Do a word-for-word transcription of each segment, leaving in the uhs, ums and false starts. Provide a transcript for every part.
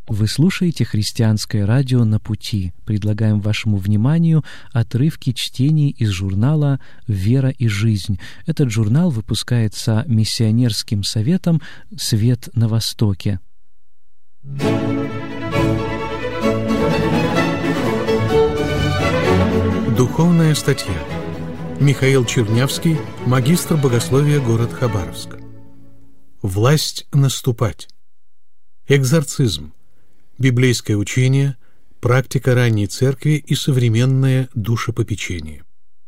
Вы слушаете «Христианское радио на пути». Предлагаем вашему вниманию отрывки чтений из журнала «Вера и жизнь». Этот журнал выпускается миссионерским советом «Свет на Востоке». Духовная статья. Михаил Чернявский, магистр богословия, город Хабаровск. Власть наступать. Экзорцизм. Библейское учение, практика ранней церкви и современное душепопечение.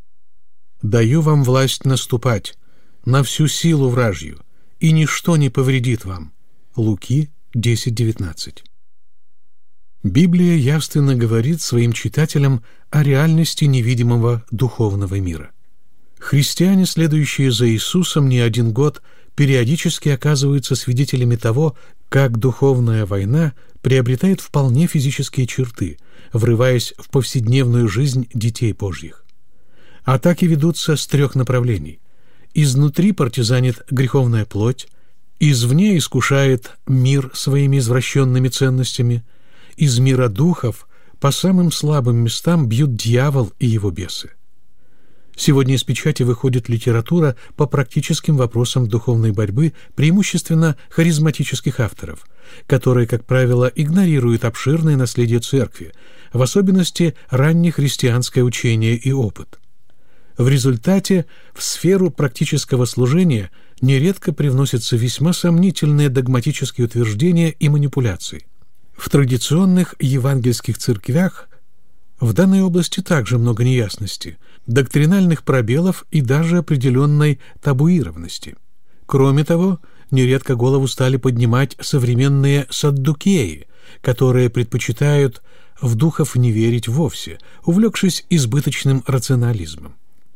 «Даю вам власть наступать на всю силу вражью, и ничто не повредит вам». Луки десять девятнадцать. Библия явственно говорит своим читателям о реальности невидимого духовного мира. Христиане, следующие за Иисусом не один год, периодически оказываются свидетелями того, как духовная война приобретает вполне физические черты, врываясь в повседневную жизнь детей Божьих. Атаки ведутся с трех направлений. Изнутри партизанит греховная плоть, извне искушает мир своими извращенными ценностями, из мира духов по самым слабым местам бьют дьявол и его бесы. Сегодня из печати выходит литература по практическим вопросам духовной борьбы, преимущественно харизматических авторов, которые, как правило, игнорируют обширное наследие церкви, в особенности раннехристианское учение и опыт. В результате в сферу практического служения нередко привносятся весьма сомнительные догматические утверждения и манипуляции. В традиционных евангельских церквях в данной области также много неясности, доктринальных пробелов и даже определенной табуированности. Кроме того, нередко голову стали поднимать современные саддукеи, которые предпочитают в духов не верить вовсе, увлекшись избыточным рационализмом.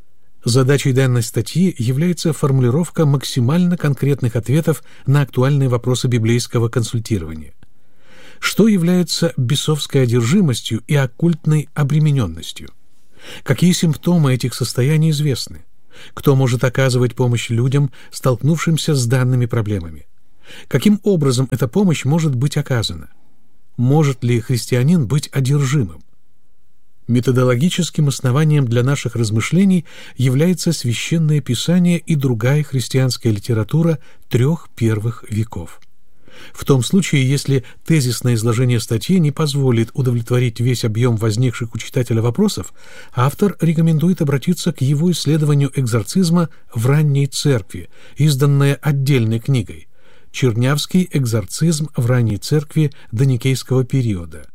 Задачей данной статьи является формулировка максимально конкретных ответов на актуальные вопросы библейского консультирования. Что является бесовской одержимостью и оккультной обремененностью? Какие симптомы этих состояний известны? Кто может оказывать помощь людям, столкнувшимся с данными проблемами? Каким образом эта помощь может быть оказана? Может ли христианин быть одержимым? Методологическим основанием для наших размышлений является Священное Писание и другая христианская литература трех первых веков. В том случае, если тезисное изложение статьи не позволит удовлетворить весь объем возникших у читателя вопросов, автор рекомендует обратиться к его исследованию экзорцизма в ранней церкви, изданное отдельной книгой «Чернявский экзорцизм в ранней церкви доникейского периода».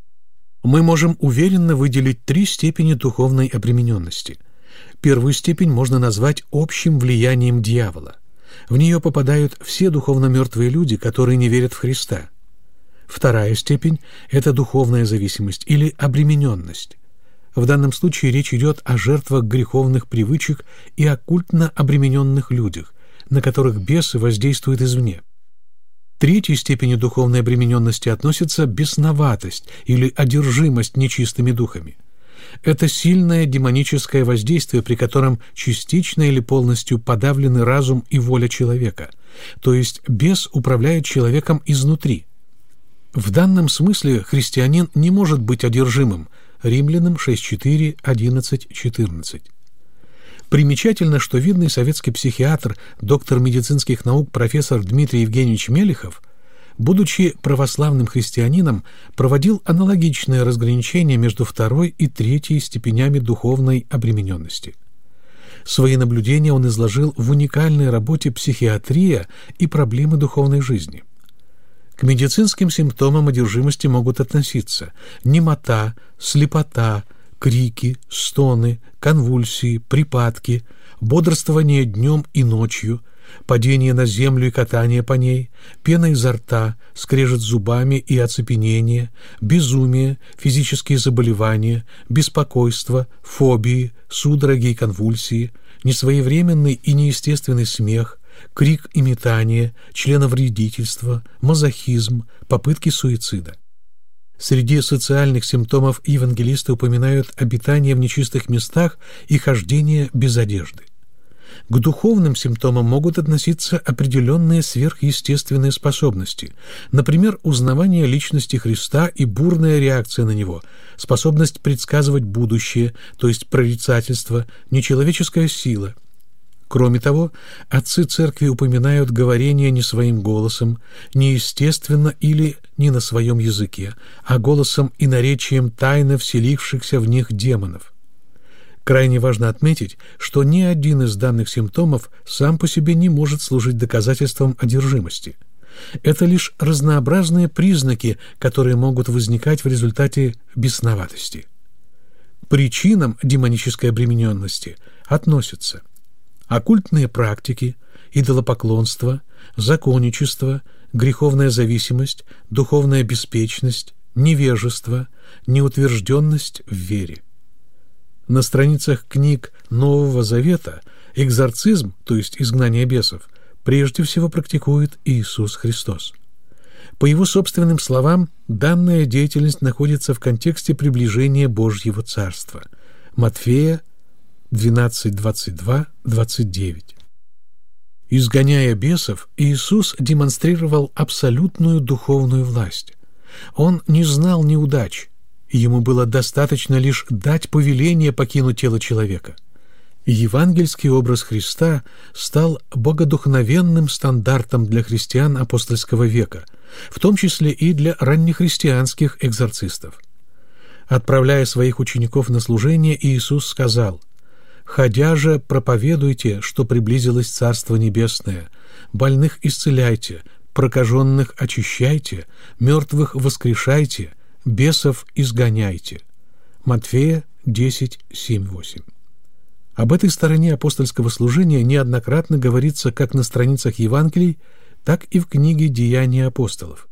Мы можем уверенно выделить три степени духовной обремененности. Первую степень можно назвать общим влиянием дьявола. В нее попадают все духовно мертвые люди, которые не верят в Христа. Вторая степень – это духовная зависимость или обремененность. В данном случае речь идет о жертвах греховных привычек и оккультно обремененных людях, на которых бесы воздействуют извне. Третьей степенью духовной обремененности относится бесноватость или одержимость нечистыми духами. Это сильное демоническое воздействие, при котором частично или полностью подавлены разум и воля человека, то есть бес управляет человеком изнутри. В данном смысле христианин не может быть одержимым. Римлянам шесть четыре, одиннадцать четырнадцать. Примечательно, что видный советский психиатр, доктор медицинских наук профессор Дмитрий Евгеньевич Мелехов, будучи православным христианином, проводил аналогичное разграничение между второй и третьей степенями духовной обремененности. Свои наблюдения он изложил в уникальной работе «Психиатрия и проблемы духовной жизни». К медицинским симптомам одержимости могут относиться немота, слепота, крики, стоны, конвульсии, припадки, бодрствование днем и ночью, падение на землю и катание по ней, пена изо рта, скрежет зубами и оцепенение, безумие, физические заболевания, беспокойство, фобии, судороги и конвульсии, несвоевременный и неестественный смех, крик и метание, членовредительство, мазохизм, попытки суицида. Среди социальных симптомов евангелисты упоминают обитание в нечистых местах и хождение без одежды. К духовным симптомам могут относиться определенные сверхъестественные способности, например, узнавание личности Христа и бурная реакция на Него, способность предсказывать будущее, то есть прорицательство, нечеловеческая сила. Кроме того, отцы церкви упоминают говорение не своим голосом, неестественно или не на своем языке, а голосом и наречием тайно вселившихся в них демонов. Крайне важно отметить, что ни один из данных симптомов сам по себе не может служить доказательством одержимости. Это лишь разнообразные признаки, которые могут возникать в результате бесноватости. К причинам демонической обремененности относятся оккультные практики, идолопоклонство, законничество, греховная зависимость, духовная беспечность, невежество, неутвержденность в вере. На страницах книг Нового Завета экзорцизм, то есть изгнание бесов, прежде всего практикует Иисус Христос. По его собственным словам, данная деятельность находится в контексте приближения Божьего Царства. Матфея двенадцать, двадцать два, двадцать девять. Изгоняя бесов, Иисус демонстрировал абсолютную духовную власть. Он не знал неудач, и ему было достаточно лишь дать повеление покинуть тело человека. Евангельский образ Христа стал богодухновенным стандартом для христиан апостольского века, в том числе и для раннехристианских экзорцистов. Отправляя своих учеников на служение, Иисус сказал: «Ходя же, проповедуйте, что приблизилось Царство Небесное, больных исцеляйте, прокаженных очищайте, мертвых воскрешайте, бесов изгоняйте». Матфея десять, семь, восемь. Об этой стороне апостольского служения неоднократно говорится как на страницах Евангелий, так и в книге «Деяния апостолов».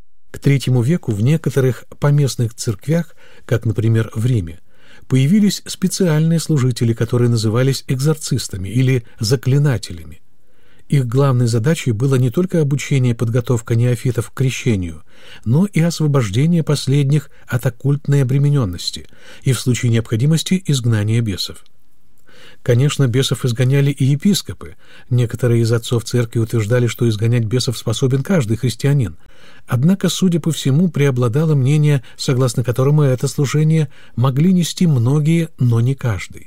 К третьему веку в некоторых поместных церквях, как, например, в Риме, появились специальные служители, которые назывались экзорцистами или заклинателями. Их главной задачей было не только обучение и подготовка неофитов к крещению, но и освобождение последних от оккультной обремененности и, в случае необходимости, изгнание бесов. Конечно, бесов изгоняли и епископы. Некоторые из отцов церкви утверждали, что изгонять бесов способен каждый христианин. Однако, судя по всему, преобладало мнение, согласно которому это служение могли нести многие, но не каждый.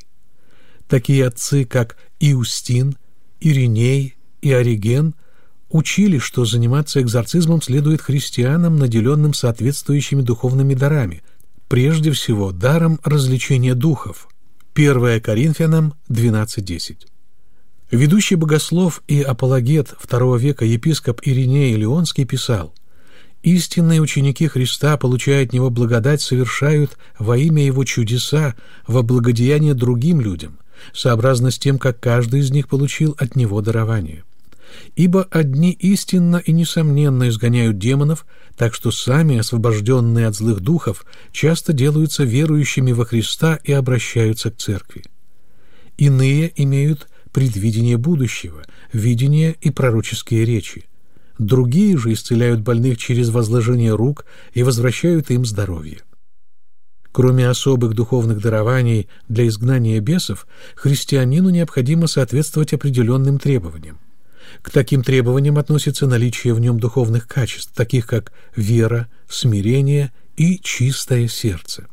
Такие отцы, как Иустин, Ириней и Ориген, учили, что заниматься экзорцизмом следует христианам, наделенным соответствующими духовными дарами, прежде всего даром развлечения духов. первое Коринфянам двенадцать, десять. Ведущий богослов и апологет второго века епископ Ириней Леонский писал: «Истинные ученики Христа, получая от Него благодать, совершают во имя Его чудеса во благодеяние другим людям, сообразно с тем, как каждый из них получил от Него дарование. Ибо одни истинно и несомненно изгоняют демонов, так что сами, освобожденные от злых духов, часто делаются верующими во Христа и обращаются к церкви. Иные имеют предвидение будущего, видение и пророческие речи. Другие же исцеляют больных через возложение рук и возвращают им здоровье». Кроме особых духовных дарований для изгнания бесов, христианину необходимо соответствовать определенным требованиям. К таким требованиям относится наличие в нем духовных качеств, таких как вера, смирение и чистое сердце.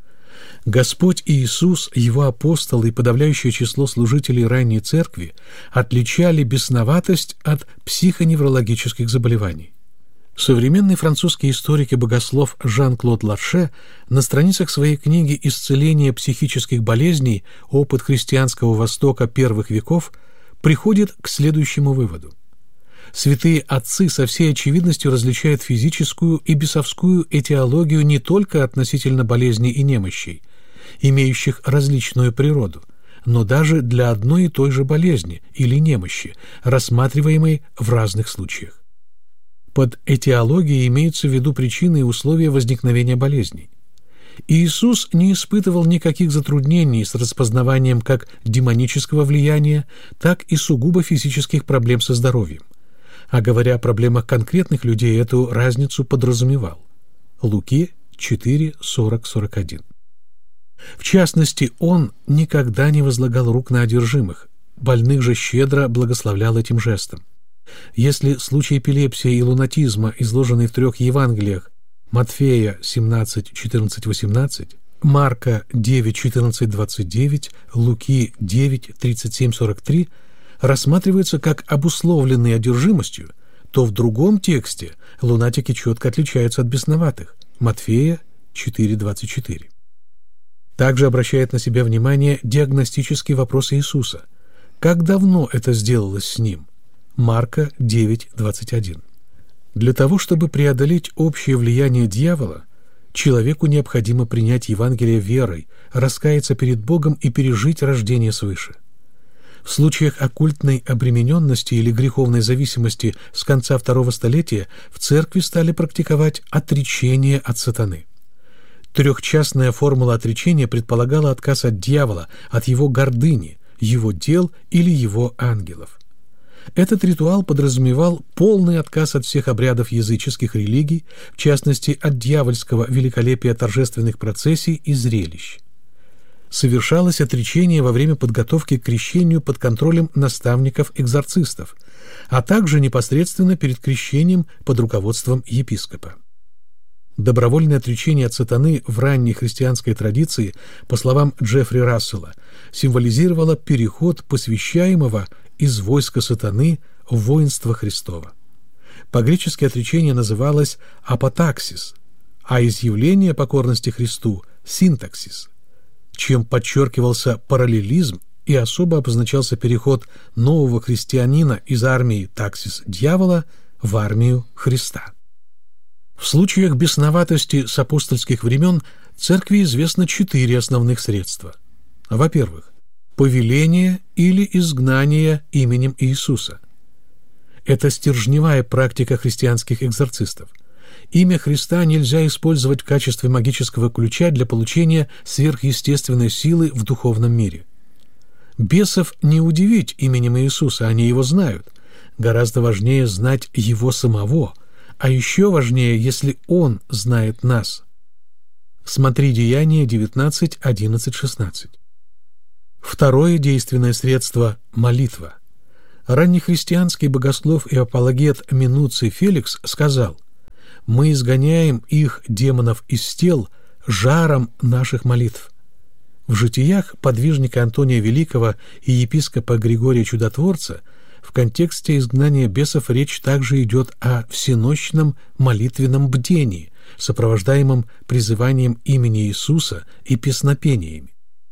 Господь Иисус, Его апостолы и подавляющее число служителей ранней церкви отличали бесноватость от психоневрологических заболеваний. Современный французский историк и богослов Жан-Клод Ларше на страницах своей книги «Исцеление психических болезней. Опыт христианского Востока первых веков» приходит к следующему выводу. Святые отцы со всей очевидностью различают физическую и бесовскую этиологию не только относительно болезней и немощей, имеющих различную природу, но даже для одной и той же болезни или немощи, рассматриваемой в разных случаях. Под этиологией имеются в виду причины и условия возникновения болезней. Иисус не испытывал никаких затруднений с распознаванием как демонического влияния, так и сугубо физических проблем со здоровьем. А говоря о проблемах конкретных людей, эту разницу подразумевал. Луки четыре, сорок, сорок один. В частности, он никогда не возлагал рук на одержимых, больных же щедро благословлял этим жестом. Если случай эпилепсии и лунатизма, изложенный в трех Евангелиях Матфея семнадцать, четырнадцать, восемнадцать, Марка девять, четырнадцать, двадцать девять, Луки девять, тридцать семь, сорок три, рассматриваются как обусловленные одержимостью, то в другом тексте лунатики четко отличаются от бесноватых. Матфея четыре, двадцать четыре. Также обращает на себя внимание диагностический вопрос Иисуса. Как давно это сделалось с ним? Марка девять, двадцать один. Для того, чтобы преодолеть общее влияние дьявола, человеку необходимо принять Евангелие верой, раскаяться перед Богом и пережить рождение свыше. В случаях оккультной обремененности или греховной зависимости с конца второго столетия в церкви стали практиковать отречение от сатаны. Трехчастная формула отречения предполагала отказ от дьявола, от его гордыни, его дел или его ангелов. Этот ритуал подразумевал полный отказ от всех обрядов языческих религий, в частности, от дьявольского великолепия торжественных процессий и зрелищ. Совершалось отречение во время подготовки к крещению под контролем наставников-экзорцистов, а также непосредственно перед крещением под руководством епископа. Добровольное отречение от сатаны в ранней христианской традиции, по словам Джеффри Рассела, символизировало переход посвящаемого из войска сатаны в воинство Христово. По-гречески отречение называлось апотаксис, а изъявление покорности Христу – синтаксис, чем подчеркивался параллелизм и особо обозначался переход нового христианина из армии таксис дьявола в армию Христа. В случаях бесноватости с апостольских времен церкви известно четыре основных средства. Во-первых, повеление или изгнание именем Иисуса. Это стержневая практика христианских экзорцистов. Имя Христа нельзя использовать в качестве магического ключа для получения сверхъестественной силы в духовном мире. Бесов не удивить именем Иисуса, они его знают. Гораздо важнее знать его самого, а еще важнее, если он знает нас. Смотри Деяния девятнадцать, одиннадцать, шестнадцать. Второе действенное средство – молитва. Раннехристианский богослов и апологет Минуций Феликс сказал: «Мы изгоняем их, демонов, из тел жаром наших молитв». В житиях подвижника Антония Великого и епископа Григория Чудотворца в контексте изгнания бесов речь также идет о всенощном молитвенном бдении, сопровождаемом призыванием имени Иисуса и песнопениями.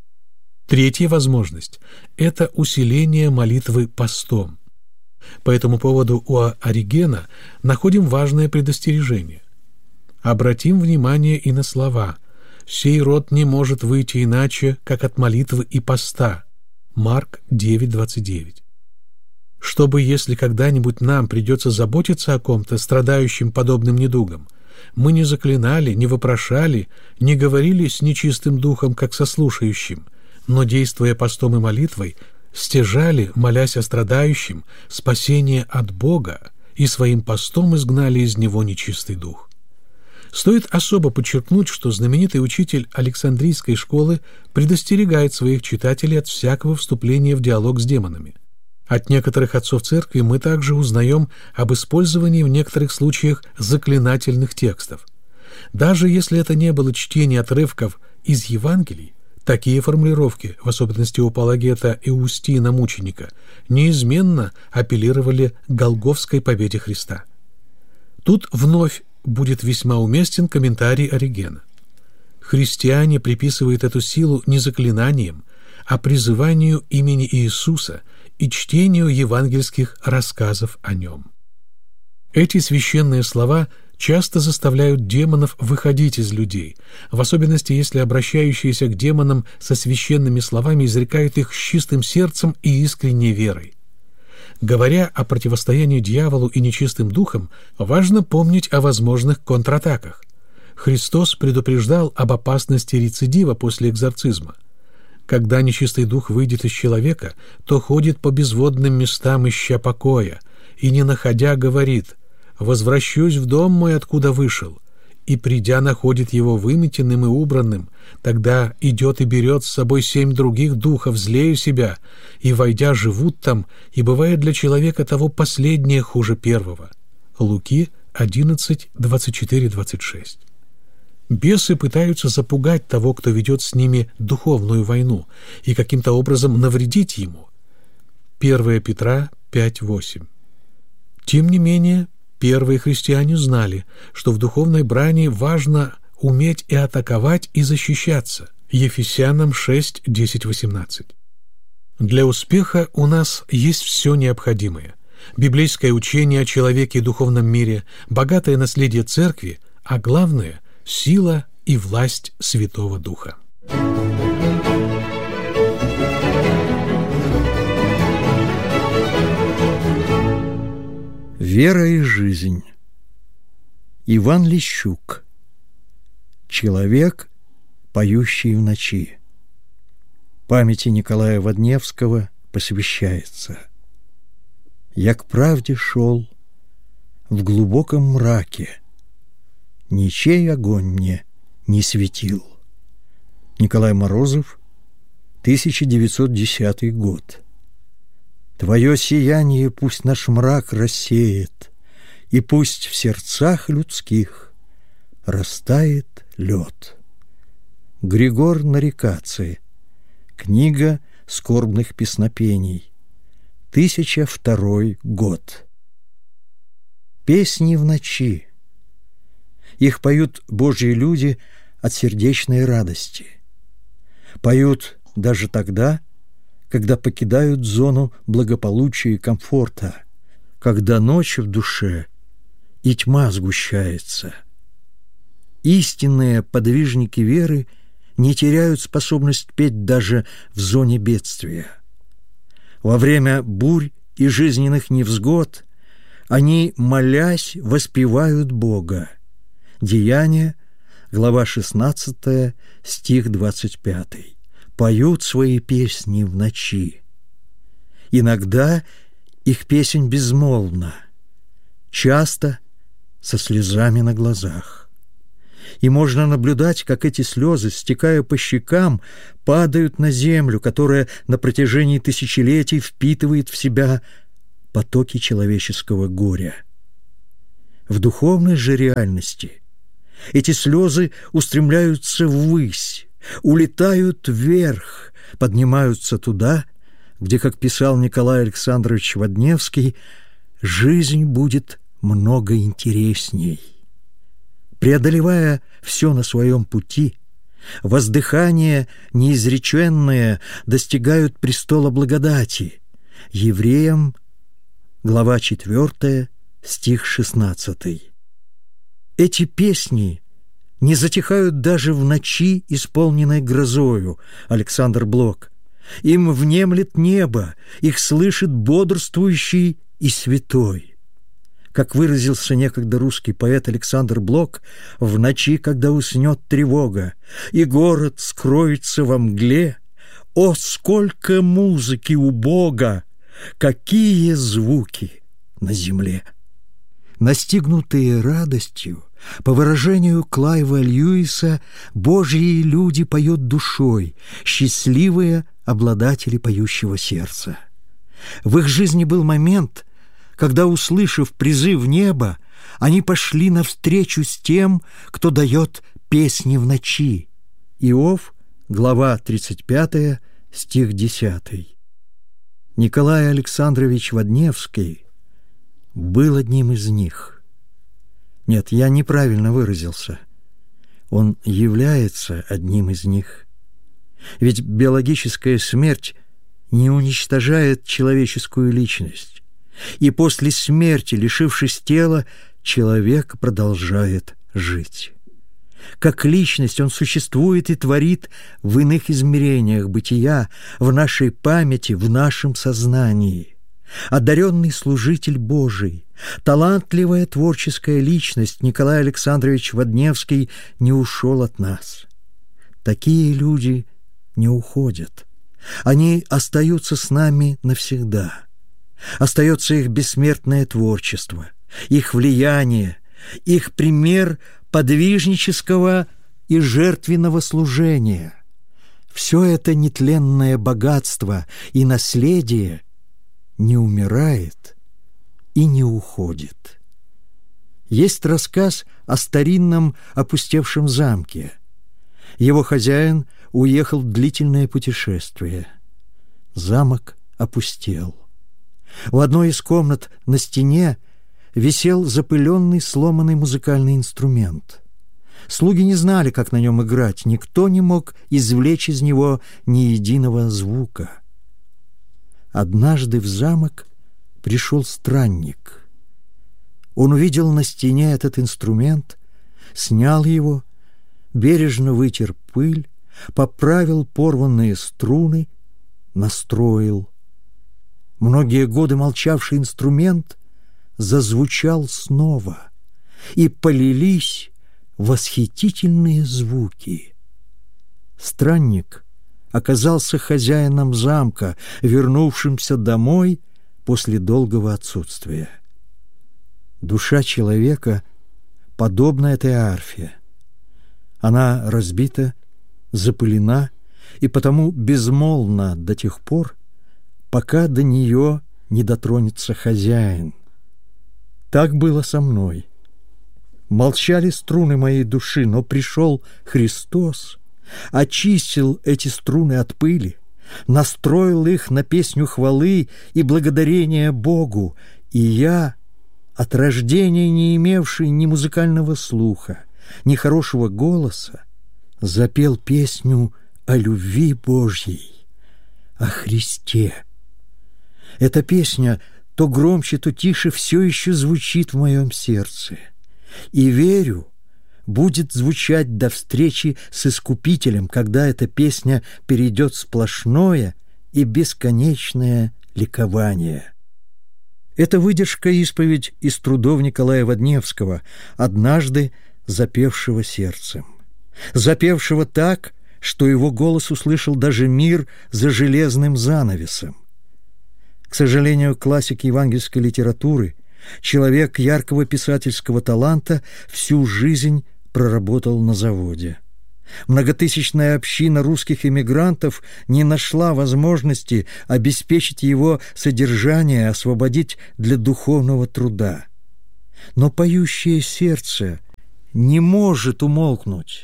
Третья возможность – это усиление молитвы постом. По этому поводу у Оригена находим важное предостережение. Обратим внимание и на слова: «Сей род не может выйти иначе, как от молитвы и поста». Марк девять, двадцать девять. Чтобы, если когда-нибудь нам придется заботиться о ком-то, страдающем подобным недугом, мы не заклинали, не вопрошали, не говорили с нечистым духом, как со слушающим, но, действуя постом и молитвой, стяжали, молясь о страдающем, спасение от Бога, и своим постом изгнали из него нечистый дух. Стоит особо подчеркнуть, что знаменитый учитель Александрийской школы предостерегает своих читателей от всякого вступления в диалог с демонами. От некоторых отцов церкви мы также узнаем об использовании в некоторых случаях заклинательных текстов. Даже если это не было чтение отрывков из Евангелий, такие формулировки, в особенности у апологета Иустина Мученика, неизменно апеллировали к голгофской победе Христа. Тут вновь будет весьма уместен комментарий Оригена. Христиане приписывают эту силу не заклинаниям, а призыванию имени Иисуса и чтению евангельских рассказов о нем. Эти священные слова часто заставляют демонов выходить из людей, в особенности если обращающиеся к демонам со священными словами изрекают их с чистым сердцем и искренней верой. Говоря о противостоянии дьяволу и нечистым духам, важно помнить о возможных контратаках. Христос предупреждал об опасности рецидива после экзорцизма. Когда нечистый дух выйдет из человека, то ходит по безводным местам, ища покоя, и, не находя, говорит: «Возвращусь в дом мой, откуда вышел», и, придя, находит его выметенным и убранным, тогда идет и берет с собой семь других духов злею себя, и, войдя, живут там, и бывает для человека того последнее хуже первого». Луки одиннадцать, двадцать четыре, двадцать шесть. Бесы пытаются запугать того, кто ведет с ними духовную войну, и каким-то образом навредить ему. первое Петра пять, восемь. Тем не менее, первые христиане знали, что в духовной брани важно уметь и атаковать, и защищаться. Ефесянам шесть, десять, восемнадцать. Для успеха у нас есть все необходимое. Библейское учение о человеке и духовном мире, богатое наследие церкви, а главное – сила и власть Святого Духа. Вера и жизнь. Иван Лещук. Человек, поющий в ночи. Памяти Николая Водневского посвящается. Я к правде шел в глубоком мраке, ничей огонь мне не светил. Николай Морозов, тысяча девятьсот десятый год. Твое сияние пусть наш мрак рассеет, и пусть в сердцах людских растает лед. Григор Нарикаци. Книга скорбных песнопений. Тысяча второй год. Песни в ночи. Их поют Божьи люди от сердечной радости. Поют даже тогда, когда покидают зону благополучия и комфорта, когда ночь в душе и тьма сгущается. Истинные подвижники веры не теряют способность петь даже в зоне бедствия. Во время бурь и жизненных невзгод они, молясь, воспевают Бога. Деяния, глава шестнадцатая, стих двадцать пятый. Поют свои песни в ночи. Иногда их песнь безмолвна, часто со слезами на глазах. И можно наблюдать, как эти слезы, стекая по щекам, падают на землю, которая на протяжении тысячелетий впитывает в себя потоки человеческого горя. В духовной же реальности эти слезы устремляются ввысь, улетают вверх, поднимаются туда, где, как писал Николай Александрович Водневский, жизнь будет много интересней. Преодолевая все на своем пути, воздыхания неизреченные достигают престола благодати. Евреям, глава четвертая, стих шестнадцатый. Эти песни не затихают даже в ночи, исполненной грозою. Александр Блок. Им внемлет небо, их слышит бодрствующий и святой. Как выразился некогда русский поэт Александр Блок, в ночи, когда уснет тревога, и город скроется во мгле, о, сколько музыки у Бога, какие звуки на земле! Настигнутые радостью, по выражению Клайва Льюиса, Божьи люди поют душой, счастливые обладатели поющего сердца. В их жизни был момент, когда, услышав призыв неба, они пошли навстречу с тем, кто дает песни в ночи. Иов, глава тридцать пятая, стих десятый. Николай Александрович Водневский был одним из них. Нет, я неправильно выразился. Он является одним из них. Ведь биологическая смерть не уничтожает человеческую личность. И после смерти, лишившись тела, человек продолжает жить. Как личность он существует и творит в иных измерениях бытия, в нашей памяти, в нашем сознании. Одаренный служитель Божий, талантливая творческая личность Николай Александрович Водневский не ушел от нас. Такие люди не уходят. Они остаются с нами навсегда. Остается их бессмертное творчество, их влияние, их пример подвижнического и жертвенного служения. Все это нетленное богатство и наследие не умирает и не уходит. Есть рассказ о старинном опустевшем замке. Его хозяин уехал в длительное путешествие. Замок опустел. В одной из комнат на стене висел запыленный сломанный музыкальный инструмент. Слуги не знали, как на нем играть, никто не мог извлечь из него ни единого звука. Однажды в замок пришел странник. Он увидел на стене этот инструмент, снял его, бережно вытер пыль, поправил порванные струны, настроил. Многие годы молчавший инструмент зазвучал снова, и полились восхитительные звуки. Странник оказался хозяином замка, вернувшимся домой после долгого отсутствия. Душа человека подобна этой арфе. Она разбита, запылена и потому безмолвна до тех пор, пока до нее не дотронется хозяин. Так было со мной. Молчали струны моей души, но пришел Христос, очистил эти струны от пыли, настроил их на песню хвалы и благодарения Богу, и я, от рождения не имевший ни музыкального слуха, ни хорошего голоса, запел песню о любви Божьей, о Христе. Эта песня то громче, то тише все еще звучит в моем сердце. И верю, будет звучать до встречи с Искупителем, когда эта песня перейдет в сплошное и бесконечное ликование. Это выдержка исповедь из трудов Николая Водневского, однажды запевшего сердцем. Запевшего так, что его голос услышал даже мир за железным занавесом. К сожалению, классик евангельской литературы, человек яркого писательского таланта, всю жизнь проработал на заводе. Многотысячная община русских эмигрантов не нашла возможности обеспечить его содержание, освободить для духовного труда. Но поющее сердце не может умолкнуть.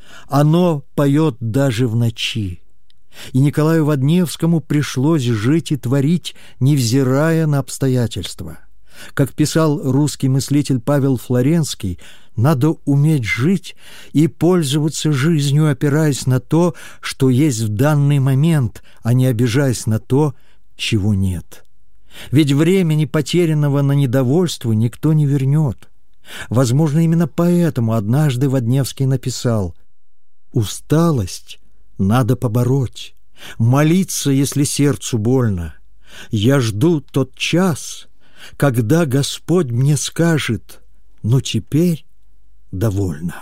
Оно поет даже в ночи. И Николаю Водневскому пришлось жить и творить, невзирая на обстоятельства. Как писал русский мыслитель Павел Флоренский, надо уметь жить и пользоваться жизнью, опираясь на то, что есть в данный момент, а не обижаясь на то, чего нет. Ведь времени, потерянного на недовольство, никто не вернет. Возможно, именно поэтому однажды Водневский написал: «Усталость надо побороть, молиться, если сердцу больно. Я жду тот час, когда Господь мне скажет: ну теперь довольно».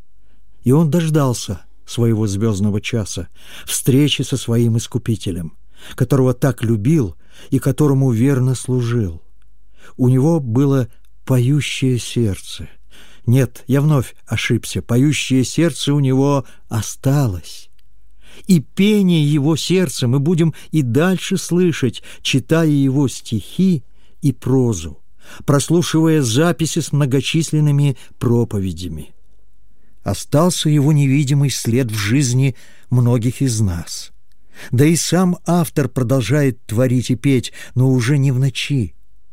И он дождался своего звездного часа, встречи со своим Искупителем, которого так любил и которому верно служил. У него было поющее сердце. Нет, я вновь ошибся. Поющее сердце у него осталось. И пение его сердца мы будем и дальше слышать, читая его стихи и прозу, прослушивая записи с многочисленными проповедями. Остался его невидимый след в жизни многих из нас. Да и сам автор продолжает творить и петь, но уже не в ночи.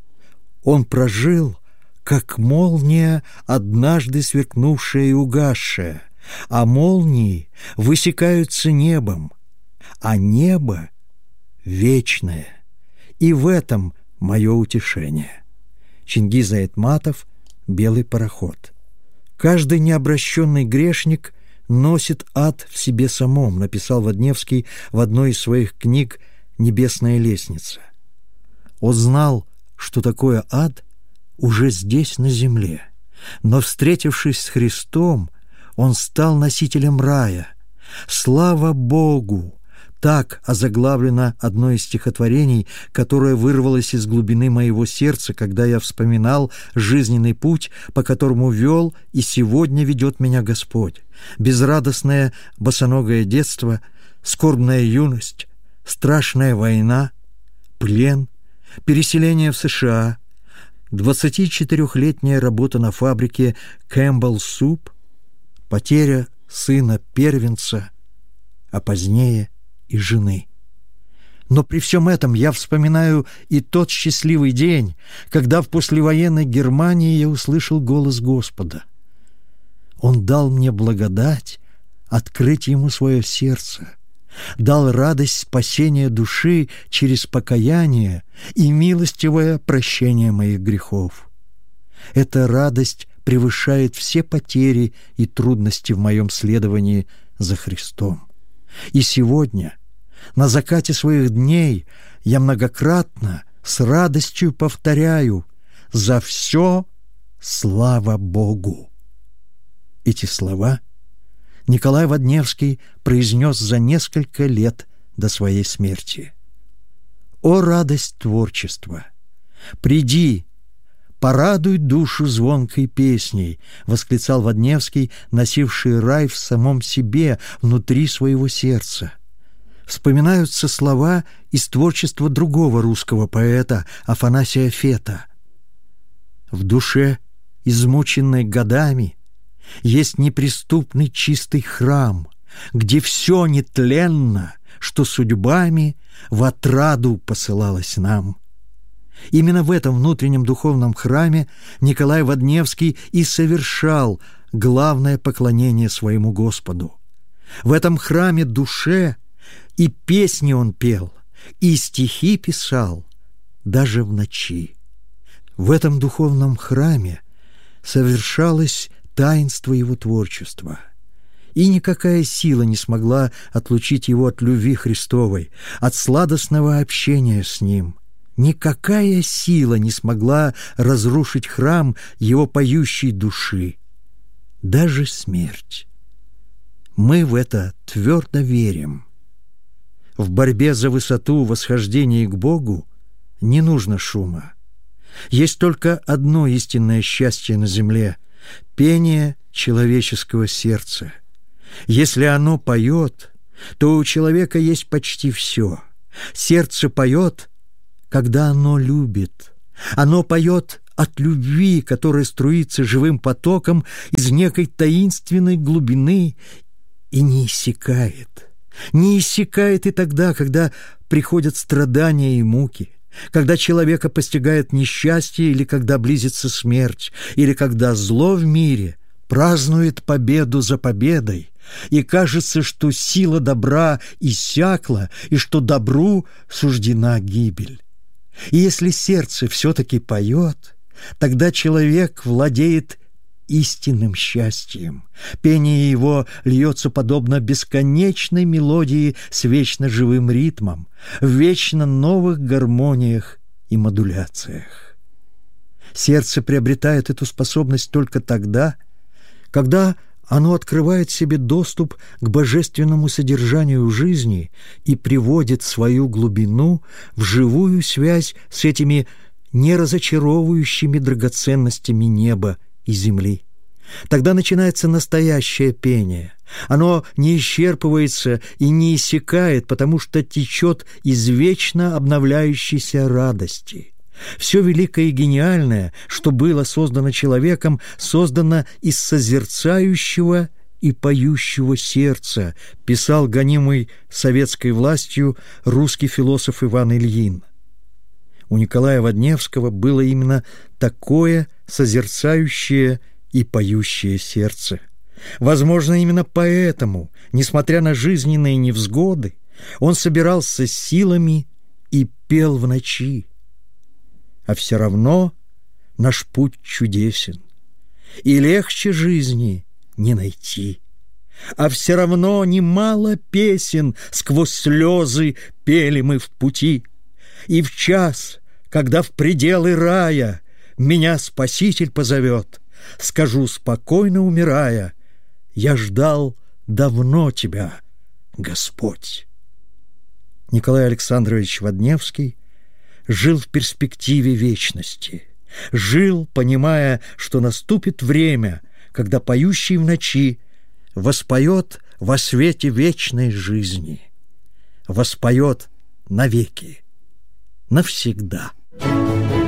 Он прожил, как молния, однажды сверкнувшая и угасшая, а молнии высекаются небом, а небо вечное. И в этом мое утешение. Чингиз Айтматов, «Белый пароход». Каждый необращенный грешник носит ад в себе самом, написал Водневский в одной из своих книг «Небесная лестница». Он знал, что такое ад уже здесь, на земле, но, встретившись с Христом, он стал носителем рая. Слава Богу! Так озаглавлено одно из стихотворений, которое вырвалось из глубины моего сердца, когда я вспоминал жизненный путь, по которому вел и сегодня ведет меня Господь. Безрадостное босоногое детство, скорбная юность, страшная война, плен, переселение в США, двадцатичетырехлетняя работа на фабрике Campbell Soup, потеря сына-первенца, а позднее и жены. Но при всем этом я вспоминаю и тот счастливый день, когда в послевоенной Германии я услышал голос Господа. Он дал мне благодать открыть Ему свое сердце, дал радость спасения души через покаяние и милостивое прощение моих грехов. Эта радость превышает все потери и трудности в моем следовании за Христом. И сегодня, на закате своих дней, я многократно с радостью повторяю: «За все слава Богу!» Эти слова Николай Водневский произнес за несколько лет до своей смерти. «О радость творчества! Приди, порадуй душу звонкой песней!» — восклицал Водневский, носивший рай в самом себе, внутри своего сердца. Вспоминаются слова из творчества другого русского поэта Афанасия Фета. «В душе, измученной годами, есть неприступный чистый храм, где все нетленно, что судьбами в отраду посылалось нам». Именно в этом внутреннем духовном храме Николай Водневский и совершал главное поклонение своему Господу. В этом храме душе и песни он пел, и стихи писал, даже в ночи. В этом духовном храме совершалось таинство его творчества, и никакая сила не смогла отлучить его от любви Христовой, от сладостного общения с Ним. Никакая сила не смогла разрушить храм его поющей души, даже смерть. Мы в это твердо верим. В борьбе за высоту восхождения к Богу не нужно шума. Есть только одно истинное счастье на земле — пение человеческого сердца. Если оно поет, то у человека есть почти все. Сердце поет, когда оно любит. Оно поет от любви, которая струится живым потоком из некой таинственной глубины и не иссякает. Не иссякает и тогда, когда приходят страдания и муки, когда человека постигает несчастье, или когда близится смерть, или когда зло в мире празднует победу за победой, и кажется, что сила добра иссякла, и что добру суждена гибель. И если сердце все-таки поет, тогда человек владеет истинным счастьем. Пение его льется подобно бесконечной мелодии с вечно живым ритмом, в вечно новых гармониях и модуляциях. Сердце приобретает эту способность только тогда, когда оно открывает себе доступ к божественному содержанию жизни и приводит свою глубину в живую связь с этими неразочаровывающими драгоценностями неба и земли. Тогда начинается настоящее пение. Оно не исчерпывается и не иссякает, потому что течет из вечно обновляющейся радости. Все великое и гениальное, что было создано человеком, создано из созерцающего и поющего сердца, писал гонимый советской властью русский философ Иван Ильин. У Николая Водневского было именно такое созерцающее и поющее сердце. Возможно, именно поэтому, несмотря на жизненные невзгоды, он собирался силами и пел в ночи. А все равно наш путь чудесен, и легче жизни не найти. А все равно немало песен сквозь слезы пели мы в пути. И в час, когда в пределы рая меня Спаситель позовет, скажу спокойно умирая: я ждал давно тебя, Господь. Николай Александрович Водневский жил в перспективе вечности, жил, понимая, что наступит время, когда поющий в ночи воспоет во свете вечной жизни, воспоет навеки, навсегда.